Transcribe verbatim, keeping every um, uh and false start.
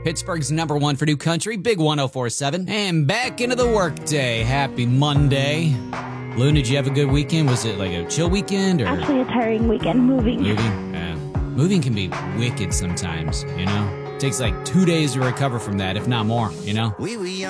Pittsburgh's number one for new country, Big one oh four point seven. And back into the workday. Happy Monday. Lou, did you have a good weekend? Was it like a chill weekend? Or Actually, a tiring weekend moving. Moving? Yeah. Moving can be wicked sometimes, you know? It takes like two days to recover from that, if not more, you know? We, we